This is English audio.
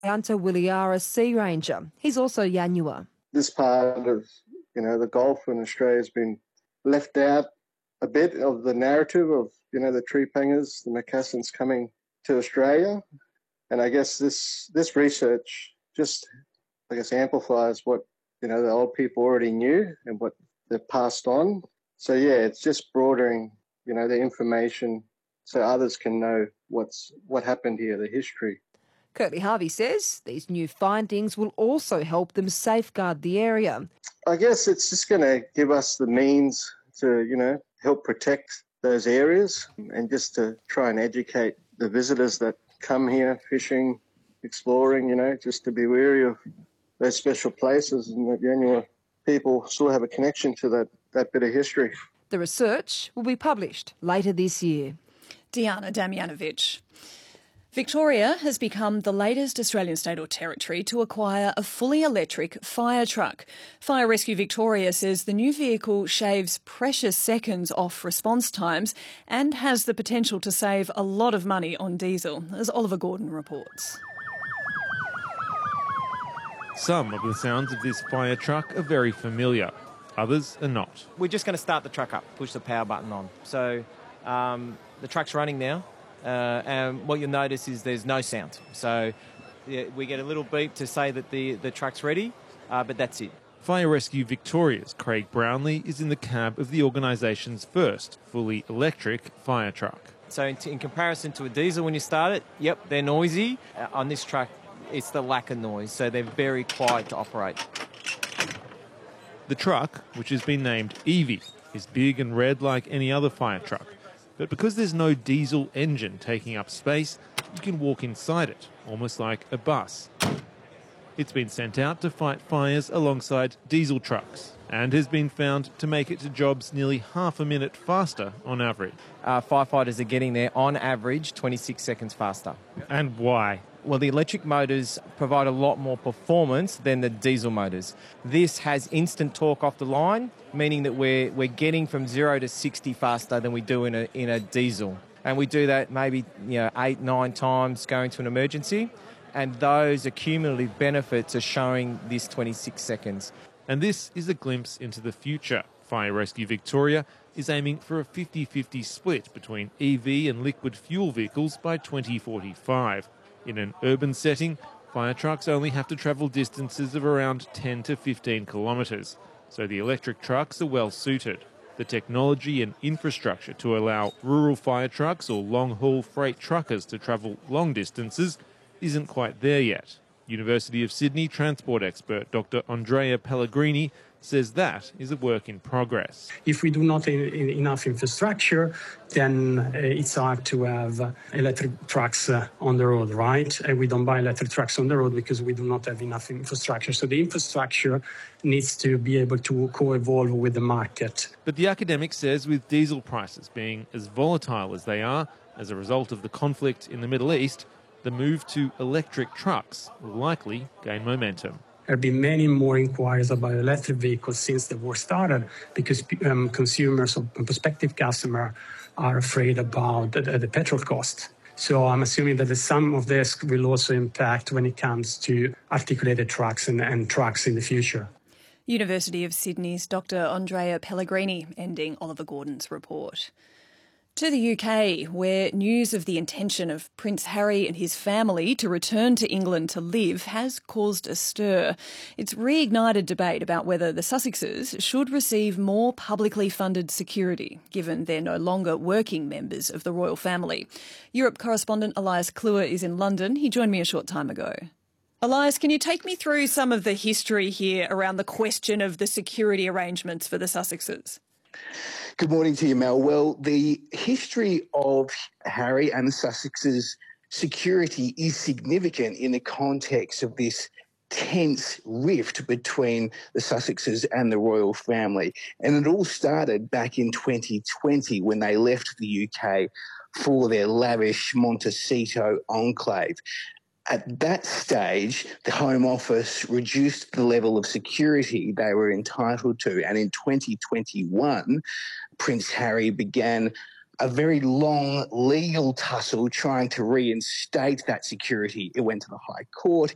Hunter Williara Sea Ranger. He's also Yanyuwa. This part of, the Gulf in Australia has been left out a bit of the narrative of, the tree pangers, the Macassans coming to Australia. And I guess this research just, amplifies what, the old people already knew and what they've passed on. So, yeah, it's just broadening, the information so others can know what happened here, the history. Curtly Harvey says these new findings will also help them safeguard the area. I guess it's just going to give us the means to, help protect those areas and just to try and educate the visitors that come here fishing, exploring, just to be wary of those special places and that Yanyuwa people still have a connection to that bit of history. The research will be published later this year. Diana Damjanovic. Victoria has become the latest Australian state or territory to acquire a fully electric fire truck. Fire Rescue Victoria says the new vehicle shaves precious seconds off response times and has the potential to save a lot of money on diesel, as Oliver Gordon reports. Some of the sounds of this fire truck are very familiar, others are not. We're just going to start the truck up, push the power button on. So the truck's running now. And what you'll notice is there's no sound. So we get a little beep to say that the truck's ready, but that's it. Fire Rescue Victoria's Craig Brownlee is in the cab of the organisation's first fully electric fire truck. So in comparison to a diesel when you start it, yep, they're noisy. On this truck, it's the lack of noise, so they're very quiet to operate. The truck, which has been named Evie, is big and red like any other fire truck. But because there's no diesel engine taking up space, you can walk inside it, almost like a bus. It's been sent out to fight fires alongside diesel trucks and has been found to make it to jobs nearly half a minute faster on average. Firefighters are getting there, on average, 26 seconds faster. And why? Well, the electric motors provide a lot more performance than the diesel motors. This has instant torque off the line, meaning that we're getting from 0 to 60 faster than we do in a diesel. And we do that maybe 8, 9 times going to an emergency. And those accumulative benefits are showing this 26 seconds. And this is a glimpse into the future. Fire Rescue Victoria is aiming for a 50-50 split between EV and liquid fuel vehicles by 2045. In an urban setting, fire trucks only have to travel distances of around 10 to 15 kilometres, so the electric trucks are well suited. The technology and infrastructure to allow rural fire trucks or long-haul freight truckers to travel long distances isn't quite there yet. University of Sydney transport expert Dr. Andrea Pellegrini says that is a work in progress. If we do not have enough infrastructure, then it's hard to have electric trucks on the road, right? And we don't buy electric trucks on the road because we do not have enough infrastructure. So the infrastructure needs to be able to co-evolve with the market. But the academic says with diesel prices being as volatile as they are as a result of the conflict in the Middle East, the move to electric trucks will likely gain momentum. There have been many more inquiries about electric vehicles since the war started because consumers or prospective customers are afraid about the petrol cost. So I'm assuming that some of this will also impact when it comes to articulated trucks and trucks in the future. University of Sydney's Dr. Andrea Pellegrini, ending Oliver Gordon's report. To the UK, where news of the intention of Prince Harry and his family to return to England to live has caused a stir. It's reignited debate about whether the Sussexes should receive more publicly funded security, given they're no longer working members of the royal family. Europe correspondent Elias Kluwer is in London. He joined me a short time ago. Elias, can you take me through some of the history here around the question of the security arrangements for the Sussexes? Good morning to you, Mel. Well, the history of Harry and the Sussexes' security is significant in the context of this tense rift between the Sussexes and the royal family. And it all started back in 2020 when they left the UK for their lavish Montecito enclave. At that stage, the Home Office reduced the level of security they were entitled to, and in 2021, Prince Harry began a very long legal tussle trying to reinstate that security. It went to the High Court.